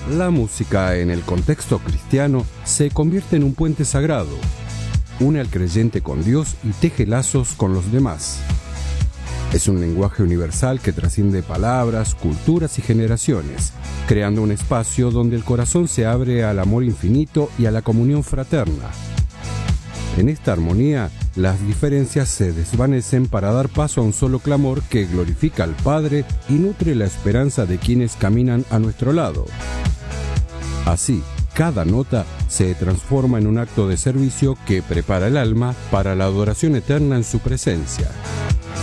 La música en el contexto cristiano se convierte en un puente sagrado. Une al creyente con Dios y teje lazos con los demás. Es un lenguaje universal que trasciende palabras, culturas y generaciones, creando un espacio donde el corazón se abre al amor infinito y a la comunión fraterna. En esta armonía, las diferencias se desvanecen para dar paso a un solo clamor que glorifica al Padre y nutre la esperanza de quienes caminan a nuestro lado. Así, cada nota se transforma en un acto de servicio que prepara el alma para la adoración eterna en su presencia.